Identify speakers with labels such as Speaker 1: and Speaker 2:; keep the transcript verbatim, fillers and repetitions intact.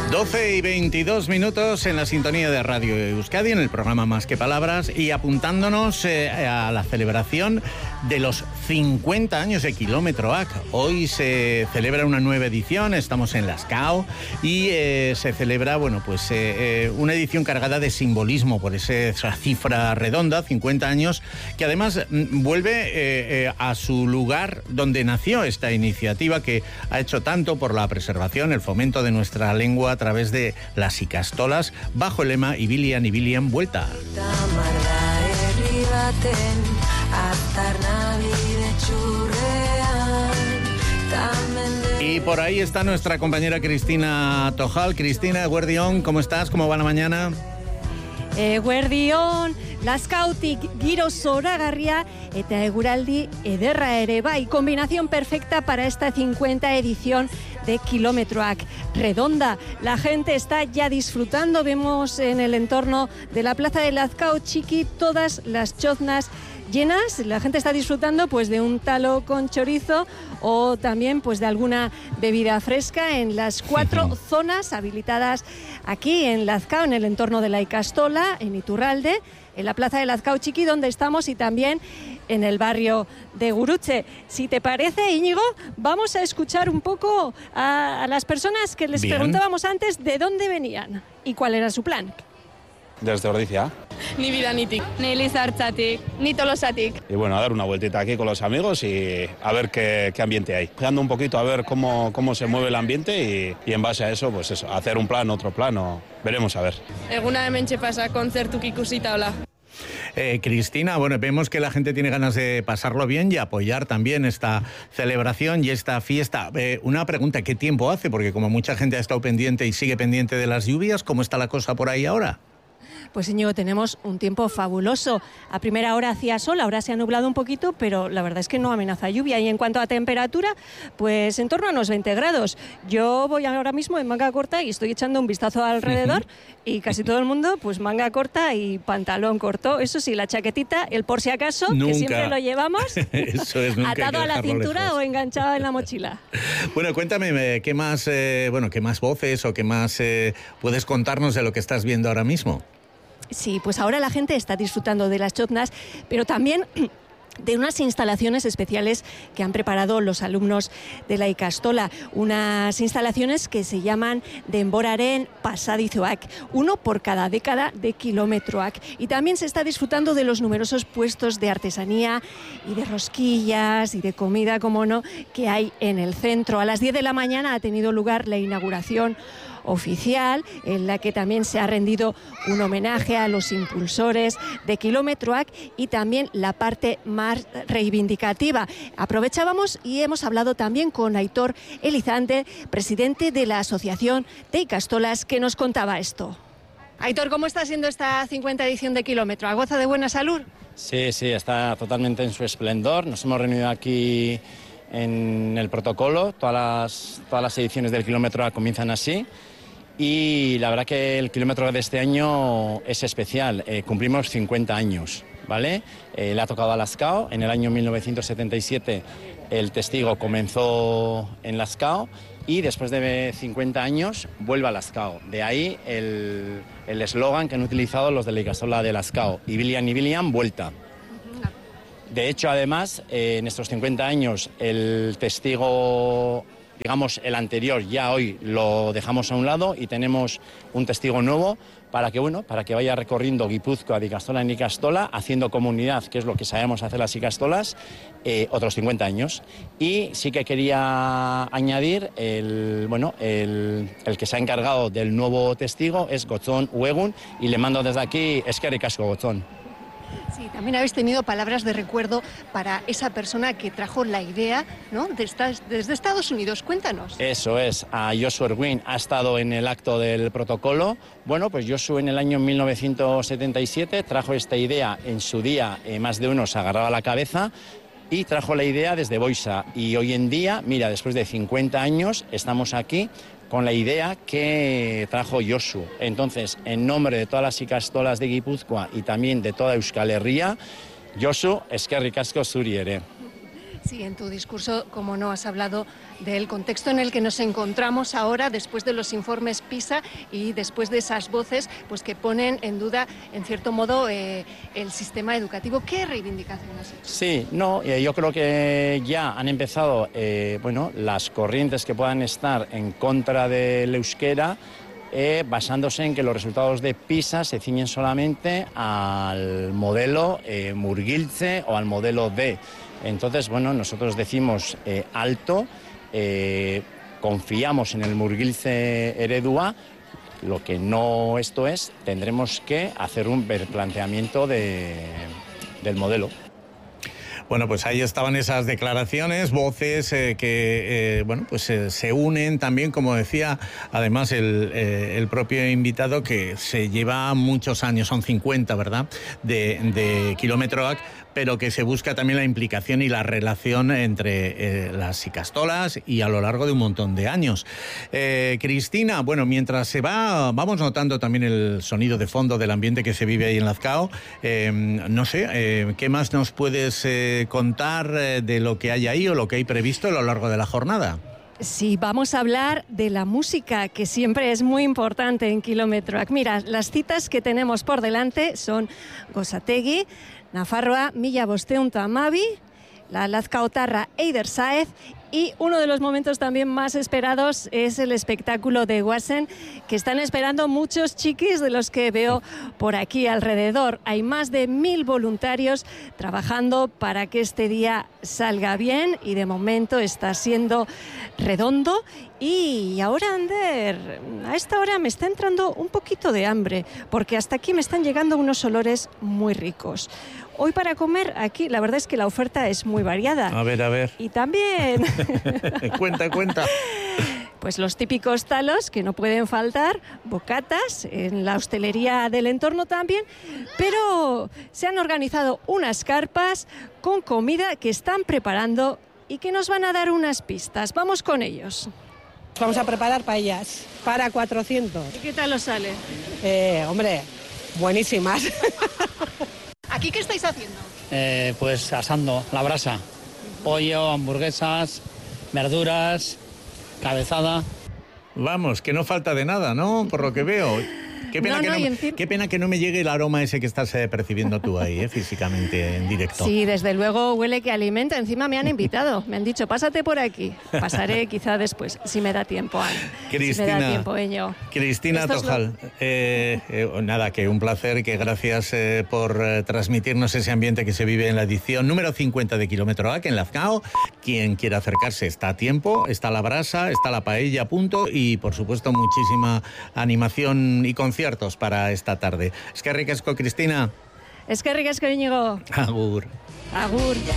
Speaker 1: doce y veintidós minutos en la sintonía de Radio Euskadi, en el programa Más que Palabras, y apuntándonos eh, a la celebración de los cincuenta años de Kilómetro A C. Hoy se celebra una nueva edición, estamos en Lazkao, y eh, se celebra, bueno, pues eh, eh, una edición cargada de simbolismo por ese, esa cifra redonda, cincuenta años, que además mm, vuelve eh, eh, a su lugar donde nació esta iniciativa que ha hecho tanto por la preservación, el fomento de nuestra lengua a través de las ikastolas, bajo el lema Ibilian Ibilian Vuelta. Y por ahí está nuestra compañera Cristina Tojal. Cristina, Eguerdión, ¿cómo estás? ¿Cómo va la mañana?
Speaker 2: Eguerdión, Lazkaotik giro zoragarria eta eguraldi ederra ere bai, combinación perfecta para esta cincuenta edición de Kilómetro A C redonda. La gente está ya disfrutando, vemos en el entorno de la plaza de Lazkao Txiki todas las choznas llenas, la gente está disfrutando pues de un talo con chorizo o también pues de alguna bebida fresca en las cuatro zonas habilitadas aquí en Lazkao, en el entorno de la Ikastola, en Iturralde, en la plaza de Lazkao Txiki donde estamos y también en el barrio de Gurutze. Si te parece, Íñigo, vamos a escuchar un poco a, a las personas que les Bien. preguntábamos antes de dónde venían y cuál era su plan.
Speaker 3: Desde Ordizia.
Speaker 4: Ni Bidanitik, ni Lizartzatik, ni Tolosatik.
Speaker 3: Y bueno, a dar una vueltita aquí con los amigos y a ver qué, qué ambiente hay. Quedando un poquito a ver cómo, cómo se mueve el ambiente y, y en base a eso, pues eso, hacer un plan, otro plan, o veremos a ver.
Speaker 4: Eguna hementxe pasa, kontzertuk ikusita hola.
Speaker 1: Eh, Cristina, bueno, vemos que la gente tiene ganas de pasarlo bien y apoyar también esta celebración y esta fiesta. Eh, una pregunta, ¿qué tiempo hace? Porque como mucha gente ha estado pendiente y sigue pendiente de las lluvias, ¿cómo está la cosa por ahí ahora?
Speaker 2: Pues Íñigo, tenemos un tiempo fabuloso. A primera hora hacía sol, ahora se ha nublado un poquito, pero la verdad es que no amenaza lluvia. Y en cuanto a temperatura, pues en torno a unos veinte grados. Yo voy ahora mismo en manga corta y estoy echando un vistazo alrededor y casi todo el mundo, pues manga corta y pantalón corto. Eso sí, la chaquetita, el por si acaso,
Speaker 1: nunca.
Speaker 2: Que siempre lo llevamos,
Speaker 1: Eso es, nunca
Speaker 2: atado a la cintura lejos. O enganchado en la mochila.
Speaker 1: Bueno, cuéntame, ¿qué más, eh, bueno, qué más voces o qué más eh, puedes contarnos de lo que estás viendo ahora mismo?
Speaker 2: Sí, pues ahora la gente está disfrutando de las choznas, pero también de unas instalaciones especiales que han preparado los alumnos de la Ikastola, unas instalaciones que se llaman Denboraren Pasadizoak, uno por cada década de Kilómetro A C. Y también se está disfrutando de los numerosos puestos de artesanía y de rosquillas y de comida, como no, que hay en el centro. A las diez de la mañana ha tenido lugar la inauguración oficial, en la que también se ha rendido un homenaje a los impulsores de Kilómetro A C y también la parte más reivindicativa. Aprovechábamos y hemos hablado también con Aitor Elizalde, presidente de la Asociación de Ikastolas, que nos contaba esto. Aitor, ¿cómo está siendo esta cincuenta edición de Kilómetro A C? ¿Goza de buena salud?
Speaker 5: Sí, sí, está totalmente en su esplendor. Nos hemos reunido aquí en el protocolo, todas las, todas las ediciones del Kilómetro A C comienzan así. Y la verdad que el Kilómetro de este año es especial, eh, cumplimos cincuenta años, ¿vale? Eh, le ha tocado a Lazkao, en el año mil novecientos setenta y siete el testigo comenzó en Lazkao y después de cincuenta años vuelve a Lazkao. De ahí el eslogan que han utilizado los de la Ikastola de Lazkao, Ibilian Ibilian Vuelta. De hecho, además, eh, en estos cincuenta años el testigo, digamos, el anterior, ya hoy lo dejamos a un lado y tenemos un testigo nuevo para que, bueno, para que vaya recorriendo Guipúzcoa de Ikastola en Ikastola, haciendo comunidad, que es lo que sabemos hacer las Ikastolas, eh, otros cincuenta años. Y sí que quería añadir, el, bueno, el, el que se ha encargado del nuevo testigo es Gotzón Uegun, y le mando desde aquí eskerrik asko, Gotzón.
Speaker 2: Sí, también habéis tenido palabras de recuerdo para esa persona que trajo la idea, ¿no?, de estas, desde Estados Unidos. Cuéntanos.
Speaker 5: Eso es, a Joshua Erwin ha estado en el acto del protocolo. Bueno, pues Joshua en el año mil novecientos setenta y siete trajo esta idea, en su día eh, más de uno se agarraba la cabeza, y trajo la idea desde Boisa. Y hoy en día, mira, después de cincuenta años, estamos aquí con la idea que trajo Josu. Entonces, en nombre de todas las ikastolas de Guipúzcoa y también de toda Euskal Herria, Josu, eskerrik asko zuri ere.
Speaker 2: Sí, en tu discurso, como no, has hablado del contexto en el que nos encontramos ahora, después de los informes PISA y después de esas voces pues, que ponen en duda, en cierto modo, eh, el sistema educativo. ¿Qué reivindicación has hecho?
Speaker 5: Sí, no, eh, yo creo que ya han empezado eh, bueno, las corrientes que puedan estar en contra del euskera, Eh, basándose en que los resultados de PISA se ciñen solamente al modelo eh, Murgiltze o al modelo D. Entonces, bueno, nosotros decimos eh, alto, eh, confiamos en el Murgiltze eredua, lo que no esto es, tendremos que hacer un replanteamiento de, del modelo.
Speaker 1: Bueno, pues ahí estaban esas declaraciones, voces eh, que, eh, bueno, pues eh, se unen también, como decía, además el, eh, el propio invitado, que se lleva muchos años, son cincuenta, ¿verdad?, de, de Kilometroak, pero que se busca también la implicación y la relación entre eh, las ikastolas y a lo largo de un montón de años. Eh, Cristina, bueno, mientras se va, vamos notando también el sonido de fondo del ambiente que se vive ahí en Lazcao. Eh, no sé, eh, ¿qué más nos puedes eh, contar eh, de lo que hay ahí o lo que hay previsto a lo largo de la jornada?
Speaker 2: Sí, vamos a hablar de la música, que siempre es muy importante en Kilometroak. Mira, las citas que tenemos por delante son Gosategi, Nafarroa, Mila Bosteun ta Hamabi, la lazkaotarra Eider Saez, y uno de los momentos también más esperados es el espectáculo de Guasen, que están esperando muchos chiquis de los que veo por aquí alrededor. Hay más de mil voluntarios trabajando para que este día salga bien y de momento está siendo redondo. Y ahora, Ander, a esta hora me está entrando un poquito de hambre, porque hasta aquí me están llegando unos olores muy ricos. Hoy para comer aquí la verdad es que la oferta es muy variada.
Speaker 1: A ver, a ver.
Speaker 2: Y también...
Speaker 1: cuenta, cuenta.
Speaker 2: Pues los típicos talos que no pueden faltar, bocatas, en la hostelería del entorno también, pero se han organizado unas carpas con comida que están preparando y que nos van a dar unas pistas. Vamos con ellos.
Speaker 6: Vamos a preparar paellas para cuatrocientos.
Speaker 2: ¿Y qué tal os sale?
Speaker 6: Eh, hombre, buenísimas.
Speaker 2: ¿Aquí qué estáis haciendo?
Speaker 7: Eh, pues asando la brasa. Pollo, hamburguesas, verduras, cabezada.
Speaker 1: Vamos, que no falta de nada, ¿no? Por lo que veo. Qué pena,
Speaker 2: no,
Speaker 1: que
Speaker 2: no,
Speaker 1: no,
Speaker 2: encima...
Speaker 1: qué pena que no me llegue el aroma ese que estás eh, percibiendo tú ahí, eh, físicamente, en directo.
Speaker 2: Sí, desde luego huele que alimenta. Encima me han invitado. Me han dicho, pásate por aquí. Pasaré quizá después, si me da tiempo, Ana.
Speaker 1: Cristina,
Speaker 2: si me da tiempo, Eño.
Speaker 1: Cristina Tojal, lo... eh, eh, nada, que un placer y que gracias eh, por eh, transmitirnos ese ambiente que se vive en la edición número cincuenta de Kilometroak en Lazcao. Quien quiera acercarse está a tiempo, está la brasa, está la paella a punto y, por supuesto, muchísima animación y conciertos para esta tarde. Eskerrik asko, Cristina.
Speaker 2: Eskerrik asko, Íñigo.
Speaker 1: Agur.
Speaker 2: Agur.